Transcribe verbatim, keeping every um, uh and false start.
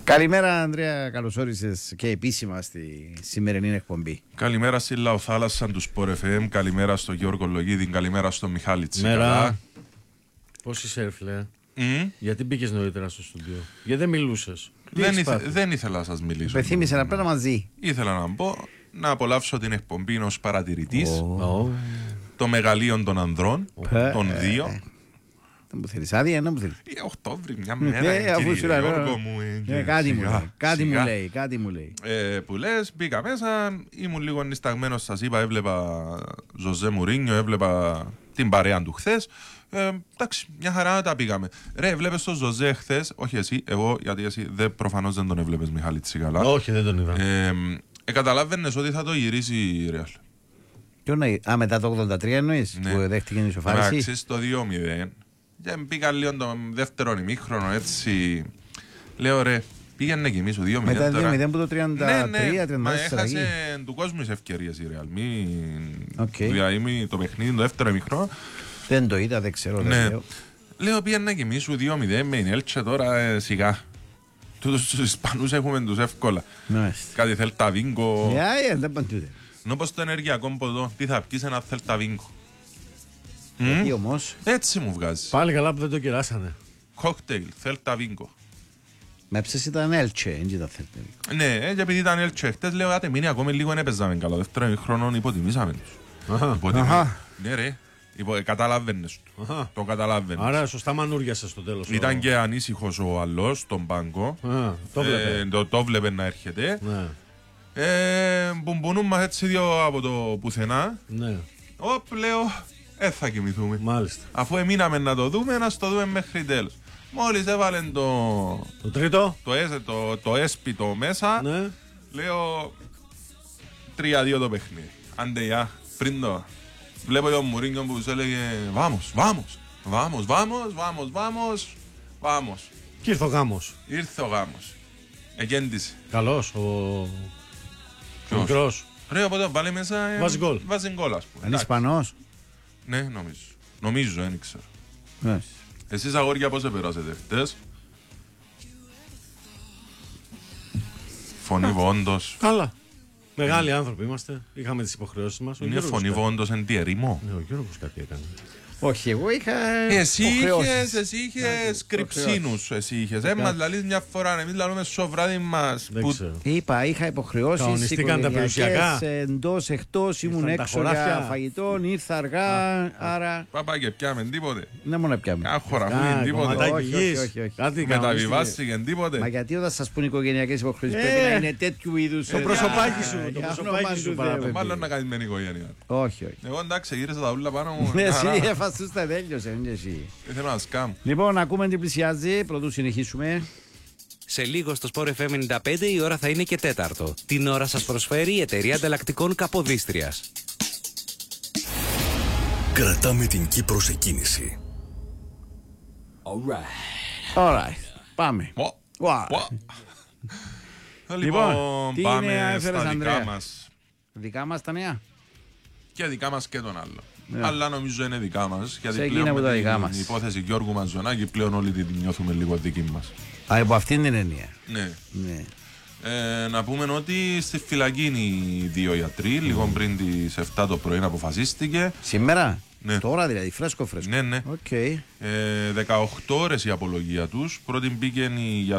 Καλημέρα, Ανδρέα, καλώς όρισες και επίσημα στη σημερινή εκπομπή. Καλημέρα στη Λαοθάλασσα του Sport εφ εμ, καλημέρα στον Γιώργο Λογίδη, καλημέρα στον Μιχάλη Τσίκαλα. Μέρα. Πώς είσαι, ρε φίλε? Mm? Γιατί μπήκες νωρίτερα στο στούντιο? Γιατί δεν μιλούσες? Δεν, ήθε, δεν ήθελα να σας μιλήσω. Πεθύμισε να πρέπει μαζί. Ήθελα να πω, να απολαύσω την εκπομπή ως παρατηρητής Oh. των μεγαλείων των ανδρών, Oh. των δύο. Δεν μου θέλεις άδεια, δεν μου θέλεις. Ε, Οκτώβρη, μια μέρα, Ε, αφού σου κύριε λέω, Γιώργο μου. ε, ε, Κάτι μου σιγά, λέει, κάτι μου σιγά. λέει, κάτι μου λέει. Ε, που λες, μπήκα μέσα, ήμουν λίγο νησταγμένος, σας είπα, έβλεπα Ζωζέ Μουρίνιο, έβλεπα την παρέα του χθες. Ε, εντάξει, μια χαρά τα πήγαμε. Ρε, βλέπεις τον Ζωζέ χθες, όχι εσύ, εγώ, γιατί εσύ δεν, προφανώς δεν τον έβλεπες, Μιχάλη Τσίκαλα. Όχι, δεν τον είδα. Ε, ε, καταλάβαινες ότι θα το γυρίσει η Ρεάλ. Ποιο να... Α, μετά το ογδόντα τρία εννοείς, Ναι. που δέχτηκε την ισοφάριση. Εντάξει, στο δύο μηδέν. Και μπήκα λίγο τον δεύτερο ημίχρονο, έτσι. Λέω ρε, πήγαινε και εμείς ο δύο μηδέν. Μετά δύο μηδέν που το τριάντα τρία τριάντα τέσσερα. Μα έχασε του κόσμου τις ευκαιρίες η Ρεάλ. Okay. Δηλαδή το παιχνίδι, το δεύτερο ημίχρονο. Δεν το είδα, δεν ξέρω. Ναι. Δεν λέω. Λέω πήγαινε και εμείς ο δύο μηδέν με την Έλτσε τώρα ε, σιγά. Τούτους τους Ισπανούς έχουμε τους εύκολα. Μάλιστα. Κάτι Θέλτα Βίγκο. Yeah, yeah, δεν παντούτε. Ενώ πως το ενεργειακό ποδό, τι θα πεις ένα Θέλτα Βίγκο. Γιατί όμως, Έτσι μου βγάζει. Πάλι καλά που δεν το κεράσανε. Κόκτέιλ, Θέλτα Βίγκο. με ψες ήταν Έλτσε, δεν ήταν θέλτε. Ναι, ε, και επειδή ήταν Έλτσε χτες, λέω άτε μείνει ακόμη λίγο να παίζαμε καλά. Δεύτερο χρόνο υποτιμήσαμε τους. Αχα. Υποτιμήσαμε. Αχα. Ναι ρε, υπο, καταλάβαινες το. Αχα. Το καταλάβαινες. Άρα σωστά μανούριασε στο τέλος. Ήταν και ανήσυχος ο άλλος στον πάγκο. Α, το βλέπε. Ε, το, το βλέπε να έρχεται. Ναι, Ε, μπουμπουνούν μας έτσι δύο από το πουθενά. ναι, Οπ, λέω, ε, θα κοιμηθούμε. μάλιστα. Αφού εμείναμε να το δούμε, να το δούμε μέχρι τέλος. Μόλις έβαλε το, Το τρίτο. το, έσ- το, το έσπιτο μέσα, Ναι. λέω τρία δύο το παιχνίδι. Άντε για, πριν το. Βλέπω τον Μουρίνιο που σου έλεγε Βάμος, βάμος, βάμος, βάμος, βάμος, βάμος, βάμος. Και ήρθε ο γάμος. Ήρθε ο γάμος. Εγέντησε. Καλός ο... ο Ποιος? μικρός. Ρε, οπότε βάλει μέσα. ε, Βάζει γκολ. Βάζει γκολ, ας πούμε. Είναι Εντάξει. Ισπανός. Ναι, νομίζω. Νομίζω, δεν ξέρω. Μάλιστα. Εσείς αγόρια πώς επεράσετε χτες? Φωνή βόντος. Καλά. Μεγάλοι άνθρωποι είμαστε. Είχαμε τις υποχρεώσεις μας. Ο Είναι Γιώργος φωνή κάτι- βόντος εν τι ερήμο. Ναι, ο Γιώργος κάτι έκανε. Όχι, εγώ είχα. Εσύ υποχρεώσεις. είχες, εσύ είχες κρυψίνους, εσύ είχες. Ε, μας λαλείς μια φορά, εμείς λαλούμε στο βράδυ μας. Δεν που- ξέρω. Είπα, είχα υποχρεώσεις. Κανονιστήκαν τα περιουσιακά. Εντός, εκτός, ήμουν Ήρθαν τα έξω για χωράφια. φαγητόν, ήρθα αργά. Άρα. Παπά και πιάμε τίποτε. Δεν μου να πιάμε. Καν χωραφούν Α, τίποτε. κομματάκι Όχι, γης. όχι, όχι, όχι. Κάτι Μεταβιβάστηκε Μα τίποτε. γιατί όταν σας πούν οικογενειακές υποχρεώσεις Ε, πρέπει να είναι τέτοιου είδους. το ε, προσωπάκι α, σου, το για προσωπάκι όνομα σου του παραπέμπει. Θεού. Μάλλον να κάνεις με την οικογένεια. Όχι, όχι. Εγώ εντάξει, γύρισα τα ούλα πάνω μου. Εσύ Άρα, έφασες τα τέλειωσε, είναι και εσύ. ήθελα να σκάμ. Λοιπόν, ακούμε τι πλησιάζει, πρωτού συνεχίσουμε. Σε λίγο στο Sport εφ εμ ενενήντα πέντε η ώρα θα είναι και τέταρτο. Την ώρα σας προσφέρει η εταιρεία ανταλλακτικών Καποδίστριας. Κρατάμε την Κύπρο σε κίνηση. Alright, πάμε. Ω, Wow. ω. Λοιπόν, Λοιπόν, τι νέα πάμε έφερες, στα δικά Ανδρέα? μας. Δικά μας τα νέα. Και δικά μας και τον άλλο. Ναι. Αλλά νομίζω είναι δικά μας. Γιατί Σε πλέον εκείνα που με τα την δικά μας. υπόθεση Γιώργου Μαζονάκη πλέον όλοι την νιώθουμε λίγο δική μας. Α, υπό αυτήν την έννοια. Ναι. Ναι. Ε, να πούμε ότι στη φυλακή είναι οι δύο γιατροί. Λίγο πριν τις εφτά το πρωί αποφασίστηκε. Σήμερα. Ναι. Τώρα δηλαδή, φρέσκο φρέσκο. Ναι, ναι. Οκ. Ε, δεκαοκτώ ώρες η απολογία τους. Πρώτη μπήκε η